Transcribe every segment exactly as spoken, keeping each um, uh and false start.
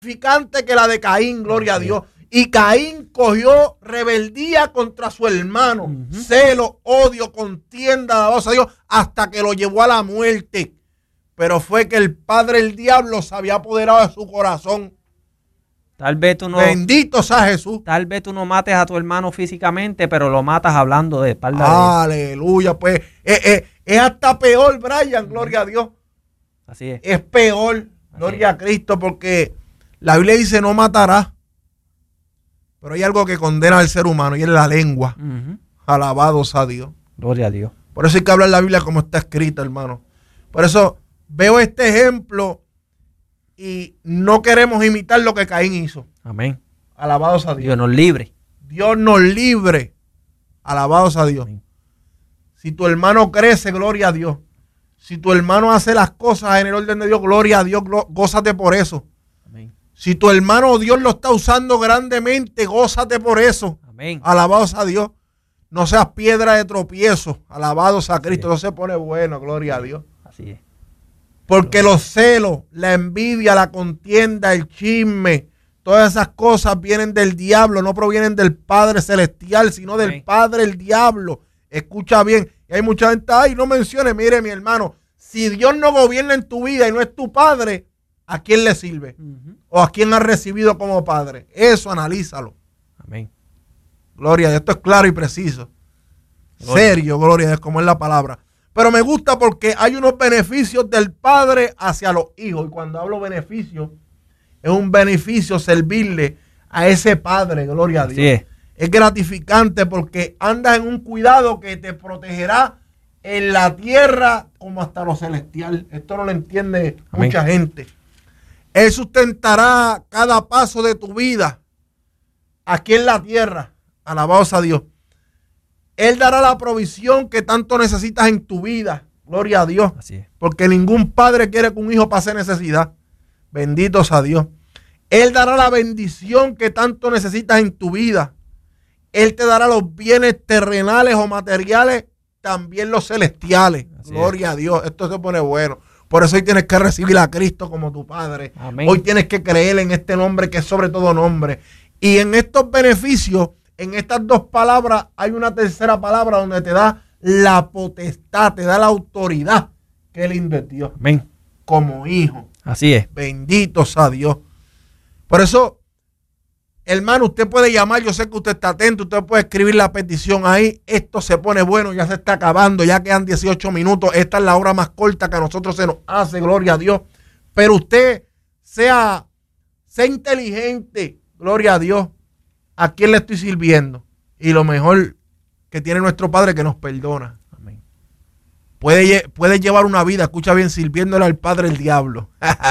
gratificante que la de Caín, gloria a Dios. Y Caín cogió rebeldía contra su hermano, uh-huh. celo, odio, contienda, alabanza a Dios, hasta que lo llevó a la muerte. Pero fue que el padre, el diablo, se había apoderado de su corazón. Tal vez tú no, bendito sea Jesús. Tal vez tú no mates a tu hermano físicamente, pero lo matas hablando de espalda de él. Aleluya, pues eh, eh, es hasta peor, Brian, gloria a Dios. Así es. Es peor, Así gloria es. a Cristo, porque la Biblia dice no matarás. Pero hay algo que condena al ser humano y es la lengua. Uh-huh. Alabados a Dios. Gloria a Dios. Por eso hay que hablar la Biblia como está escrita, hermano. Por eso veo este ejemplo y no queremos imitar lo que Caín hizo. Amén. Alabados a Dios. Dios nos libre. Dios nos libre. Alabados a Dios. Amén. Si tu hermano crece, gloria a Dios. Si tu hermano hace las cosas en el orden de Dios, gloria a Dios, gózate por eso. Amén. Si tu hermano Dios lo está usando grandemente, gózate por eso. Amén. Alabados a Dios. No seas piedra de tropiezo. Alabados a Cristo. No se pone bueno, gloria a Dios. Así es. Porque los celos, la envidia, la contienda, el chisme, todas esas cosas vienen del diablo, no provienen del Padre Celestial, sino del Amén. Padre el diablo. Escucha bien. Y hay mucha gente, ay, no mencione, mire mi hermano, si Dios no gobierna en tu vida y no es tu Padre, ¿a quién le sirve? Uh-huh. ¿O a quién has recibido como Padre? Eso analízalo. Amén. Gloria a Dios, esto es claro y preciso. Gloria. Serio, gloria a Dios, como es la palabra. Pero me gusta porque hay unos beneficios del Padre hacia los hijos. Y cuando hablo beneficios, es un beneficio servirle a ese Padre, gloria a Dios. Así es. Es gratificante porque andas en un cuidado que te protegerá en la tierra como hasta lo celestial. Esto no lo entiende Amén. Mucha gente. Él sustentará cada paso de tu vida aquí en la tierra. Alabados a Dios. Él dará la provisión que tanto necesitas en tu vida. Gloria a Dios. Así es. Porque ningún padre quiere que un hijo pase necesidad. Benditos a Dios. Él dará la bendición que tanto necesitas en tu vida. Él te dará los bienes terrenales o materiales, también los celestiales. Así Gloria es. A Dios. Esto se pone bueno. Por eso hoy tienes que recibir a Cristo como tu Padre. Amén. Hoy tienes que creer en este nombre que es sobre todo nombre. Y en estos beneficios, en estas dos palabras, hay una tercera palabra donde te da la potestad, te da la autoridad que Él invirtió. Amén. Como hijo. Así es. Bendito sea Dios. Por eso, hermano, usted puede llamar, yo sé que usted está atento, usted puede escribir la petición ahí. Esto se pone bueno, ya se está acabando, ya quedan dieciocho minutos. Esta es la hora más corta que a nosotros se nos hace, gloria a Dios. Pero usted sea, sea inteligente, gloria a Dios. ¿A quién le estoy sirviendo? Y lo mejor que tiene nuestro Padre que nos perdona. Amén. Puede, puede llevar una vida, escucha bien, sirviéndole al Padre el diablo.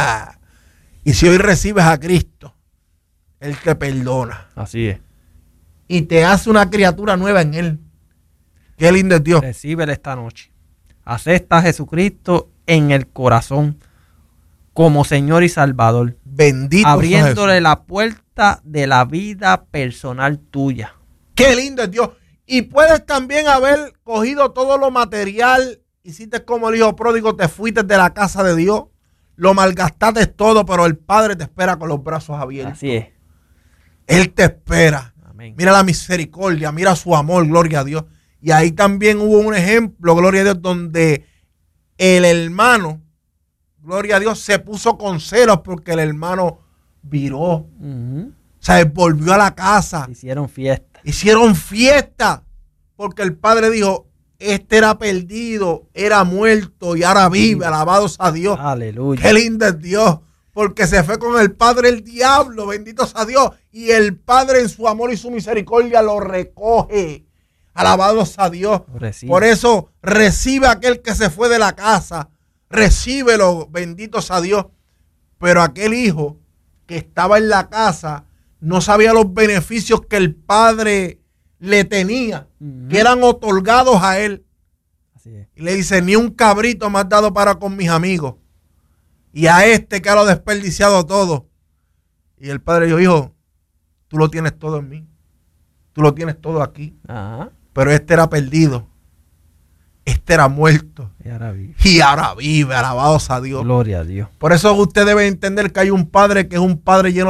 Y si hoy recibes a Cristo, Él te perdona. Así es. Y te hace una criatura nueva en Él. Qué lindo es Dios. Recíbele esta noche. Acepta a Jesucristo en el corazón como Señor y Salvador. Bendito abriéndole sea la puerta de la vida personal tuya. Qué lindo es Dios. Y puedes también haber cogido todo lo material, hiciste como el hijo pródigo, te fuiste de la casa de Dios, lo malgastaste todo, pero el Padre te espera con los brazos abiertos. Así es. Él te espera. Amén. Mira la misericordia, mira su amor, gloria a Dios. Y ahí también hubo un ejemplo, gloria a Dios, donde el hermano, gloria a Dios, se puso con celos porque el hermano viró. Uh-huh. O sea, volvió a la casa. Hicieron fiesta. Hicieron fiesta porque el padre dijo, este era perdido, era muerto y ahora vive, alabados a Dios. Aleluya. Qué lindo es Dios, porque se fue con el padre el diablo, bendito sea Dios. Y el Padre en su amor y su misericordia lo recoge. Alabados a Dios. Por eso recibe a aquel que se fue de la casa. Recíbelo, bendito sea Dios. Pero aquel hijo que estaba en la casa no sabía los beneficios que el Padre le tenía, uh-huh. que eran otorgados a él. Así es. Y le dice, ni un cabrito me has dado para con mis amigos. Y a este que lo ha desperdiciado todo. Y el padre dijo, hijo, tú lo tienes todo en mí. Tú lo tienes todo aquí. Ajá. Pero este era perdido. Este era muerto. Y ahora vive. Y ahora vive, alabados a Dios. Gloria a Dios. Por eso usted debe entender que hay un Padre que es un Padre lleno